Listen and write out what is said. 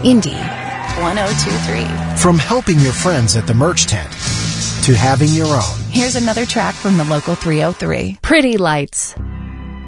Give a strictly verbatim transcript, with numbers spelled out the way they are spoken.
Indy one oh two three. From helping your friends at the merch tent to having your own. Here's another track from the local three oh three. Pretty Lights.